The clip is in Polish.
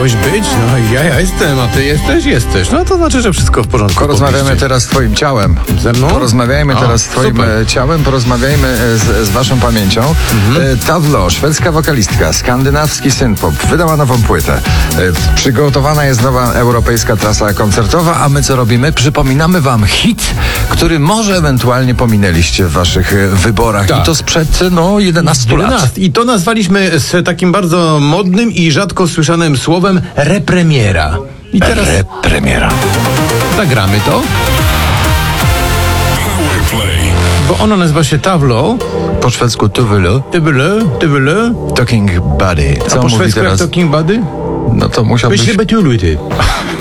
Miałeś być? No ja jestem, a ty jesteś. No to znaczy, że wszystko w porządku. Porozmawiamy teraz z twoim ciałem. Ze mną? Porozmawiajmy teraz z twoim ciałem, porozmawiajmy z waszą pamięcią. Tavlo, szwedzka wokalistka, skandynawski synth-pop, wydała nową płytę. Przygotowana jest nowa europejska trasa koncertowa, a my co robimy? Przypominamy wam hit, który może ewentualnie pominęliście w waszych wyborach. Tak. I to sprzed 11 lat. I to nazwaliśmy z takim bardzo modnym i rzadko słyszanym słowem repremiera. I teraz Premiera. zagramy to. Bo ono nazywa się Tavlo. Po szwedzku Tuvelu. Tybyle. Talking Buddy. A Co po mówi szwedzku jak teraz? Talking Buddy? No to musiałbyś... Ty.